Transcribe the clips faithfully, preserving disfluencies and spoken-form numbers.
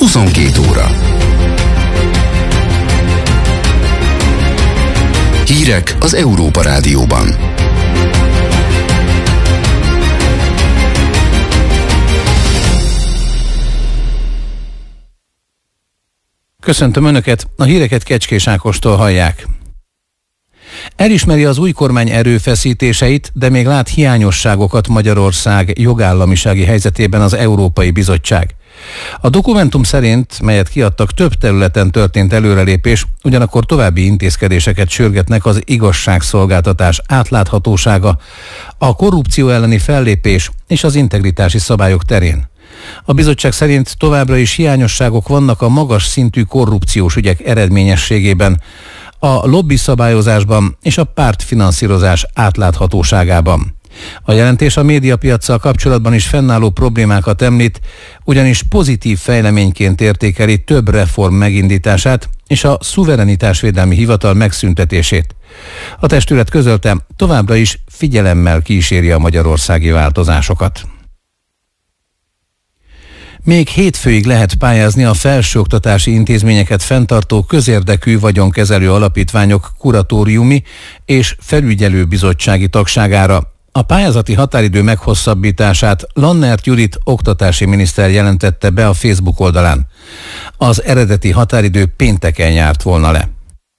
huszonkét óra. Hírek az Európa Rádióban. Köszöntöm Önöket, a híreket Kecskés Ákostól hallják. Elismeri az új kormány erőfeszítéseit, de még lát hiányosságokat Magyarország jogállamisági helyzetében az Európai Bizottság. A dokumentum szerint, melyet kiadtak, több területen történt előrelépés, ugyanakkor további intézkedéseket sürgetnek az igazságszolgáltatás átláthatósága, a korrupció elleni fellépés és az integritási szabályok terén. A bizottság szerint továbbra is hiányosságok vannak a magas szintű korrupciós ügyek eredményességében, a lobby szabályozásban és a pártfinanszírozás átláthatóságában. A jelentés a médiapiaccal kapcsolatban is fennálló problémákat említ, ugyanis pozitív fejleményként értékeli több reform megindítását és a szuverenitásvédelmi hivatal megszüntetését. A testület közölte, továbbra is figyelemmel kíséri a magyarországi változásokat. Még hétfőig lehet pályázni a felsőoktatási intézményeket fenntartó közérdekű vagyonkezelő alapítványok kuratóriumi és felügyelőbizottsági tagságára. A pályázati határidő meghosszabbítását Lannert Judit oktatási miniszter jelentette be a Facebook oldalán. Az eredeti határidő pénteken járt volna le.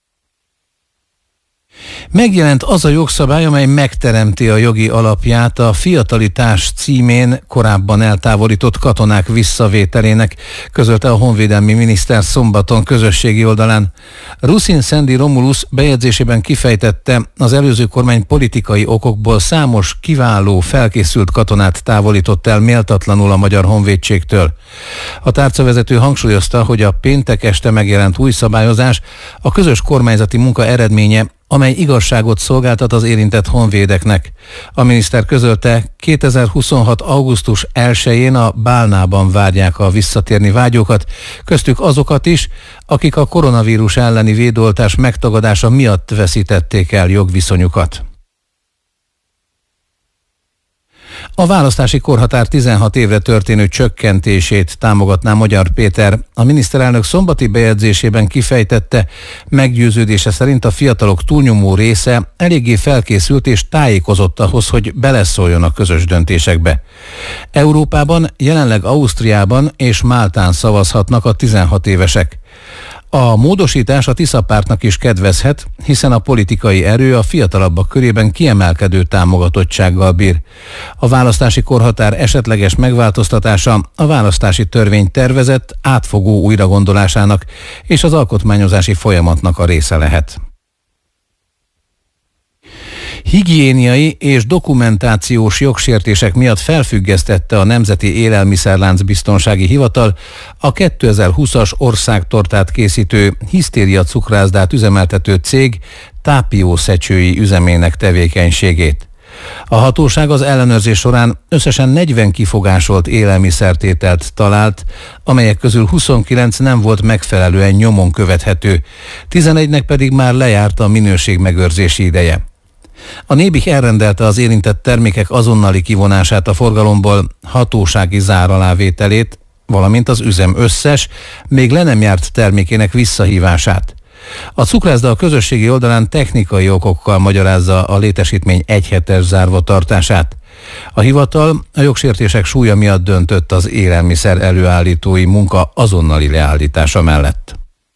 Megjelent az a jogszabály, amely megteremti a jogi alapját a fiatalitás címén korábban eltávolított katonák visszavételének, közölte a honvédelmi miniszter szombaton közösségi oldalán. Rusin Szendi Romulus bejegyzésében kifejtette, az előző kormány politikai okokból számos kiváló, felkészült katonát távolított el méltatlanul a Magyar Honvédségtől. A tárcavezető hangsúlyozta, hogy a péntek este megjelent új szabályozás a közös kormányzati munka eredménye, amely igazságot szolgáltat az érintett honvédeknek. A miniszter közölte, kétezer-huszonhat. augusztus elsején a Bálnában várják a visszatérni vágyókat, köztük azokat is, akik a koronavírus elleni védőoltás megtagadása miatt veszítették el jogviszonyukat. A választási korhatár tizenhat évre történő csökkentését támogatná Magyar Péter. A miniszterelnök szombati bejegyzésében kifejtette, meggyőződése szerint a fiatalok túlnyomó része eléggé felkészült és tájékozott ahhoz, hogy beleszóljon a közös döntésekbe. Európában, jelenleg Ausztriában és Máltán szavazhatnak a tizenhat évesek. A módosítás a Tisza pártnak is kedvezhet, hiszen a politikai erő a fiatalabbak körében kiemelkedő támogatottsággal bír. A választási korhatár esetleges megváltoztatása a választási törvény tervezett átfogó újragondolásának és az alkotmányozási folyamatnak a része lehet. Higiéniai és dokumentációs jogsértések miatt felfüggesztette a Nemzeti Élelmiszerlánc Biztonsági Hivatal a kétezer-húszas országtortát készítő Hisztéria cukrászdát üzemeltető cég tápiószecsői üzemének tevékenységét. A hatóság az ellenőrzés során összesen negyven kifogásolt élelmiszertételt talált, amelyek közül huszonkilenc nem volt megfelelően nyomon követhető, tizenegynek pedig már lejárt a minőségmegőrzési ideje. A Nébih elrendelte az érintett termékek azonnali kivonását a forgalomból, hatósági zár alávételét, valamint az üzem összes, még le nem járt termékének visszahívását. A cukrászda a közösségi oldalán technikai okokkal magyarázza a létesítmény egyhetes zárva tartását. A hivatal a jogsértések súlya miatt döntött az élelmiszer előállítói munka azonnali leállítása mellett.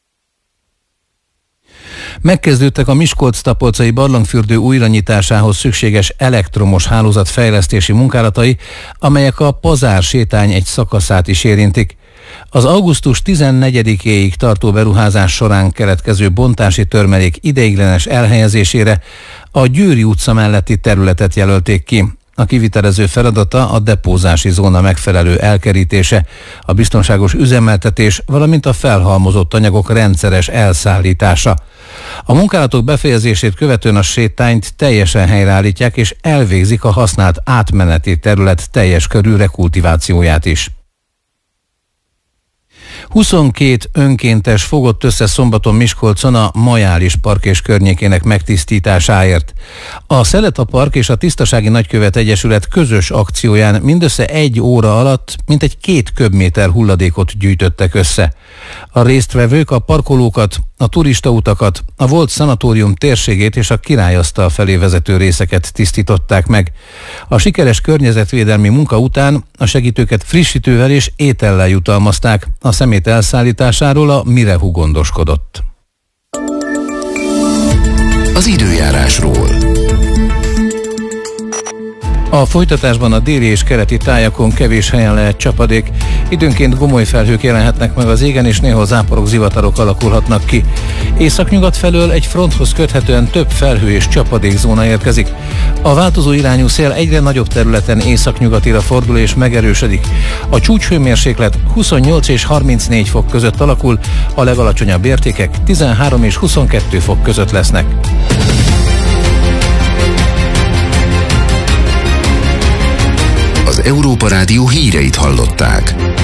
Megkezdődtek a Miskolc-Tapolcai barlangfürdő újranyitásához szükséges elektromos hálózat fejlesztési munkálatai, amelyek a Pazár sétány egy szakaszát is érintik. Az augusztus tizennegyedikéig tartó beruházás során keletkező bontási törmelék ideiglenes elhelyezésére a Győri utca melletti területet jelölték ki. A kivitelező feladata a depózási zóna megfelelő elkerítése, a biztonságos üzemeltetés, valamint a felhalmozott anyagok rendszeres elszállítása. A munkálatok befejezését követően a sétányt teljesen helyreállítják és elvégzik a használt átmeneti terület teljes körű rekultivációját is. huszonkét önkéntes fogott össze szombaton Miskolcon a Majális park és környékének megtisztításáért. A Szeleta Park és a Tisztasági Nagykövet Egyesület közös akcióján mindössze egy óra alatt mintegy két köbméter hulladékot gyűjtöttek össze. A résztvevők a parkolókat, a turistautakat, a volt szanatórium térségét és a Királyasztal felé vezető részeket tisztították meg. A sikeres környezetvédelmi munka után a segítőket frissítővel és étellel jutalmazták. A szemét elszállításáról a Mirehu gondoskodott. Az időjárásról. A folytatásban a déli és keleti tájakon kevés helyen lehet csapadék, időnként gomoly felhők jelenhetnek meg az égen, és néhol záporok, zivatarok alakulhatnak ki. Északnyugat felől egy fronthoz köthetően több felhő és csapadékzóna érkezik. A változó irányú szél egyre nagyobb területen északnyugatira fordul és megerősödik. A csúcshőmérséklet huszonnyolc és harmincnégy fok között alakul, a legalacsonyabb értékek tizenhárom és huszonkettő fok között lesznek. Az Európa Rádió híreit hallották.